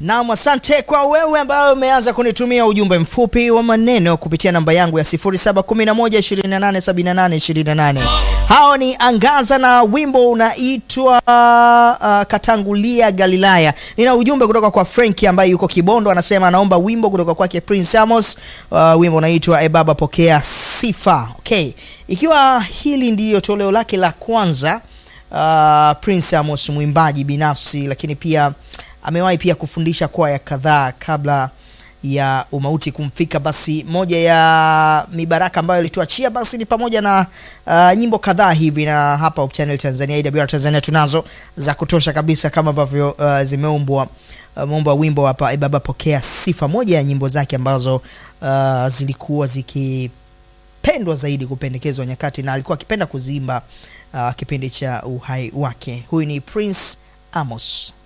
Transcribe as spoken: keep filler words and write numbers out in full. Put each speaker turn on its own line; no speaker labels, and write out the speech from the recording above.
Naam, asante kwa wewe ambao umeanza kunitumia ujumbe mfupi wa maneno kupitia namba yangu ya sifuri saba kumi na moja ishirini na nane sabini na nane ishirini na nane. Hao ni Angaza na wimbo unaitwa uh, Katangulia Galilaya. Nina ujumbe kutoka kwa Frankie ambaye yuko Kibondo, anasema anaomba wimbo kutoka kwake Prince Amos. Uh, wimbo unaitwa E Baba Pokea Sifa. Okay. Ikiwa hili ndiyo toleo lake la kwanza, uh, Prince Amos mwimbaji binafsi, lakini pia amewahi pia kufundisha kwaya kadhaa kabla ya umauti kumfika. Basi moja ya mibaraka ambayo alituachia basi ni pamoja na uh, nyimbo kadhaa hivi, na hapa Hope Channel Tanzania, A W R Tanzania tunazo za kutosha kabisa kama ambavyo uh, zimeumbwa uh, muomba wimbo hapa E Baba Pokea Sifa, moja ya nyimbo zake ambazo uh, zilikuwa zikipendwa zaidi, kupendekezwa nyakati, na alikuwa akipenda kuziimba uh, kipindi cha uhai wake. Huyu ni Prince Amos.